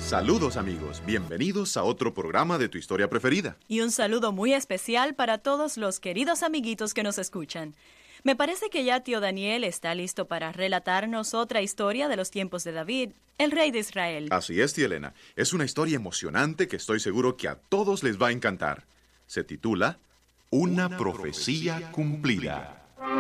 Saludos amigos, bienvenidos a otro programa de Tu Historia Preferida. Y un saludo muy especial para todos los queridos amiguitos que nos escuchan. Me parece que ya tío Daniel está listo para relatarnos otra historia de los tiempos de David, el rey de Israel. Así es, tía Elena. Es una historia emocionante que estoy seguro que a todos les va a encantar. Se titula Una profecía cumplida.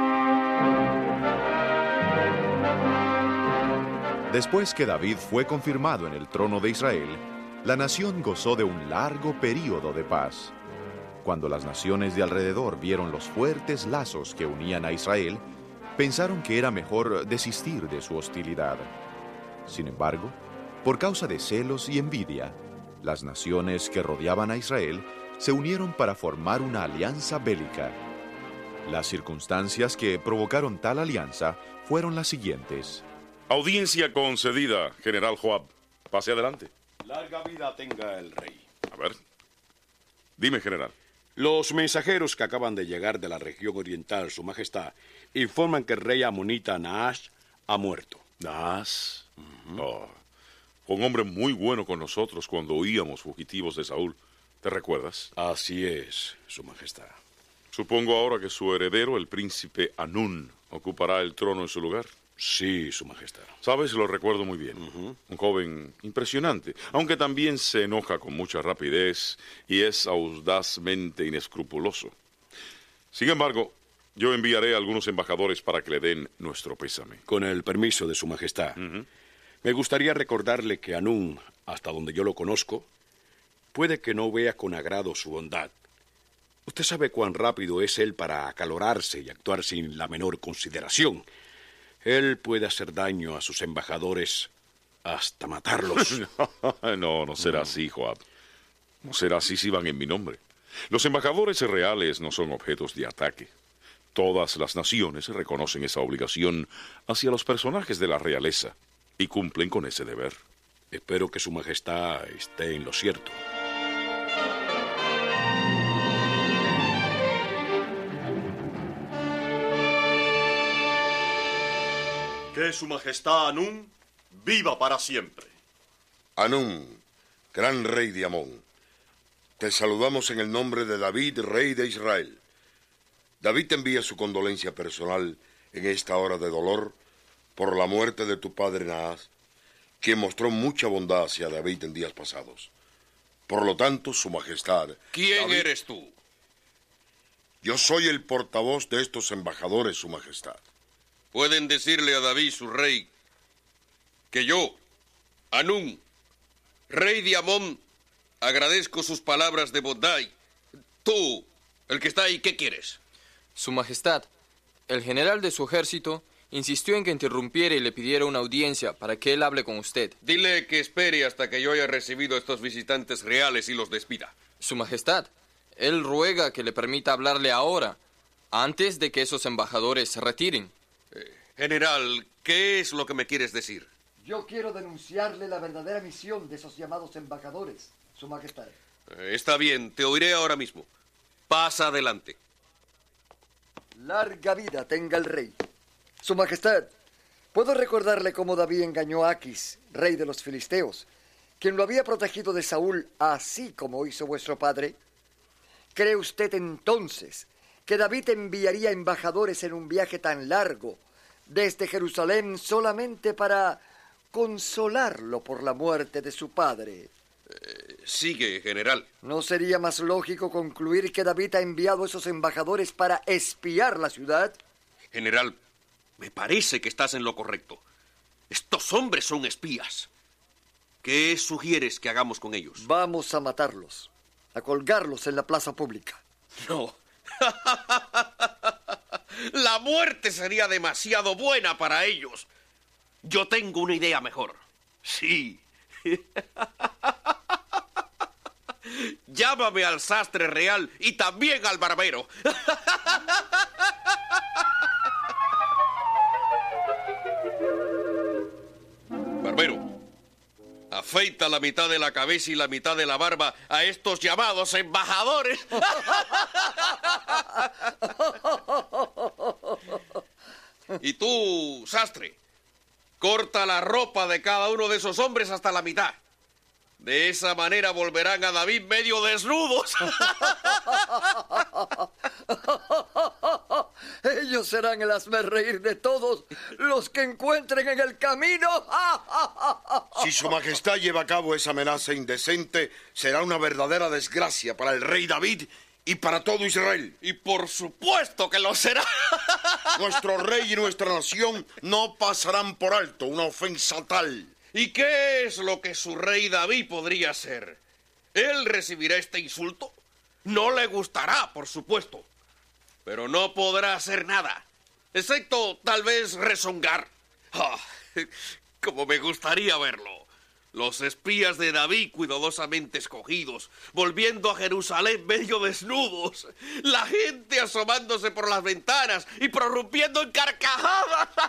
Después que David fue confirmado en el trono de Israel, la nación gozó de un largo período de paz. Cuando las naciones de alrededor vieron los fuertes lazos que unían a Israel, pensaron que era mejor desistir de su hostilidad. Sin embargo, por causa de celos y envidia, las naciones que rodeaban a Israel se unieron para formar una alianza bélica. Las circunstancias que provocaron tal alianza fueron las siguientes. Audiencia concedida, General Joab. Pase adelante. Larga vida tenga el rey. A ver. Dime, General. Los mensajeros que acaban de llegar de la región oriental, Su Majestad, informan que el rey amonita Nahash ha muerto. Nahash. Fue un hombre muy bueno con nosotros cuando huíamos fugitivos de Saúl. ¿Te recuerdas? Así es, Su Majestad. Supongo ahora que su heredero, el príncipe Anún, ocupará el trono en su lugar. Sí, Su Majestad. ¿Sabes? Lo recuerdo muy bien. Un joven impresionante, aunque también se enoja con mucha rapidez y es audazmente inescrupuloso. Sin embargo, yo enviaré a algunos embajadores para que le den nuestro pésame. Con el permiso de Su Majestad, me gustaría recordarle que Anún, hasta donde yo lo conozco, puede que no vea con agrado su bondad. Usted sabe cuán rápido es él para acalorarse y actuar sin la menor consideración. Él puede hacer daño a sus embajadores hasta matarlos. No será así, Joab. No será así si van en mi nombre. Los embajadores reales no son objetos de ataque. Todas las naciones reconocen esa obligación hacia los personajes de la realeza y cumplen con ese deber. Espero que Su Majestad esté en lo cierto. Que Su Majestad Anún viva para siempre. Anún, gran rey de Amón, te saludamos en el nombre de David, rey de Israel. David te envía su condolencia personal en esta hora de dolor por la muerte de tu padre Nahash, quien mostró mucha bondad hacia David en días pasados. Por lo tanto, Su Majestad... ¿Quién David, eres tú? Yo soy el portavoz de estos embajadores, Su Majestad. Pueden decirle a David, su rey, que yo, Anún, rey de Amón, agradezco sus palabras de bondad. Tú, el que está ahí, ¿qué quieres? Su Majestad, el general de su ejército insistió en que interrumpiera y le pidiera una audiencia para que él hable con usted. Dile que espere hasta que yo haya recibido a estos visitantes reales y los despida. Su Majestad, él ruega que le permita hablarle ahora, antes de que esos embajadores se retiren. General, ¿qué es lo que me quieres decir? Yo quiero denunciarle la verdadera misión de esos llamados embajadores, Su Majestad. Está bien, te oiré ahora mismo. Pasa adelante. Larga vida tenga el rey. Su Majestad, ¿puedo recordarle cómo David engañó a Aquis, rey de los filisteos, quien lo había protegido de Saúl, así como hizo vuestro padre? ¿Cree usted entonces que David enviaría embajadores en un viaje tan largo desde Jerusalén solamente para consolarlo por la muerte de su padre? Sigue, general. ¿No sería más lógico concluir que David ha enviado a esos embajadores para espiar la ciudad? General, me parece que estás en lo correcto. Estos hombres son espías. ¿Qué sugieres que hagamos con ellos? Vamos a matarlos, a colgarlos en la plaza pública. No. La muerte sería demasiado buena para ellos. Yo tengo una idea mejor. Sí. Llámame al sastre real y también al barbero. Barbero, afeita la mitad de la cabeza y la mitad de la barba a estos llamados embajadores. Y tú, sastre, corta la ropa de cada uno de esos hombres hasta la mitad. De esa manera volverán a David medio desnudos. Ellos serán el hazmerreír de todos los que encuentren en el camino. Si su majestad lleva a cabo esa amenaza indecente, será una verdadera desgracia para el rey David y para todo Israel. Y por supuesto que lo será. Nuestro rey y nuestra nación no pasarán por alto una ofensa tal. ¿Y qué es lo que su rey David podría hacer? ¿Él recibirá este insulto? No le gustará, por supuesto. Pero no podrá hacer nada, excepto tal vez rezongar. Como me gustaría verlo. Los espías de David cuidadosamente escogidos, volviendo a Jerusalén medio desnudos. La gente asomándose por las ventanas y prorrumpiendo en carcajadas.